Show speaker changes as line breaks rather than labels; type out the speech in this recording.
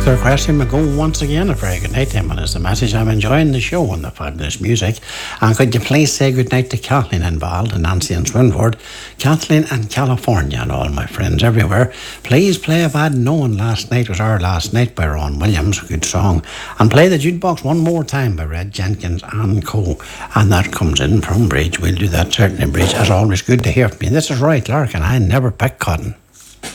The requesting me go once again a very good night to him and is the message. I'm enjoying the show and the fabulous music. And could you please say good night to Kathleen involved and Nancy and Swinford, Kathleen and California and all my friends everywhere. Please play If I'd Known Last Night Was Our Last Night by Ron Williams, a good song. And play the jukebox one more time by Red Jenkins and Co. And that comes in from Bridge. We'll do that certainly, Bridge. As always, good to hear from you. This is Roy Clark and I never pick cotton.